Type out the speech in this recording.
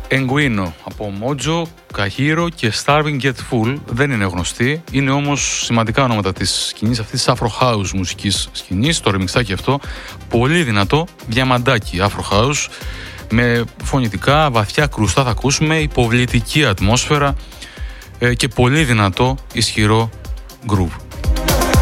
Enguino από Mojo, Kahiro και Starving Get Full. Δεν είναι γνωστοί, είναι όμως σημαντικά ονόματα της σκηνής αυτής της Afro House μουσικής σκηνής. Το ρεμιξάκι αυτό, πολύ δυνατό, διαμαντάκι Afro House, με φωνητικά βαθιά κρουστά θα ακούσουμε, υποβλητική ατμόσφαιρα και πολύ δυνατό ισχυρό groove.